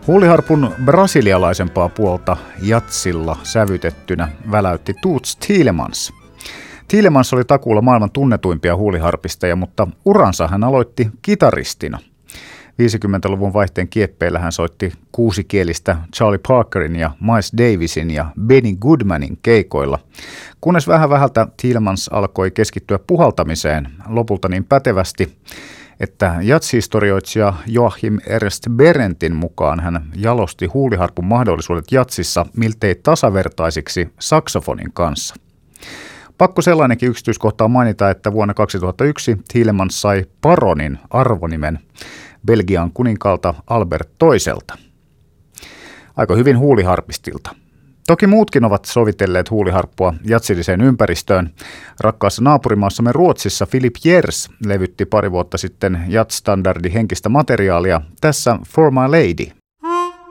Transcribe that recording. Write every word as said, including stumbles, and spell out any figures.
Huuliharpun brasilialaisempaa puolta jatsilla sävytettynä väläytti Toots Thielemans. Thielemans oli takuulla maailman tunnetuimpia huuliharpisteja, mutta uransa hän aloitti kitaristina. viisikymmentäluvun vaihteen kieppeillä hän soitti kuusikielistä Charlie Parkerin ja Miles Davisin ja Benny Goodmanin keikoilla, kunnes vähän vähältä Thielemans alkoi keskittyä puhaltamiseen lopulta niin pätevästi, että jatshistorioitsija Joachim Ernst Berendtin mukaan hän jalosti huuliharpun mahdollisuudet jatsissa miltei tasavertaisiksi saksofonin kanssa. Pakko sellainenkin yksityiskohta mainita, että vuonna kaksituhattayksi Thielemans sai paronin arvonimen Belgian kuninkaalta Albert toiselta. Aika hyvin huuliharpistilta. Toki muutkin ovat sovitelleet huuliharppua jatsilliseen ympäristöön. Rakkaassa naapurimaassamme Ruotsissa Philip Jers levytti pari vuotta sitten jats-standardi henkistä materiaalia. Tässä For My Lady.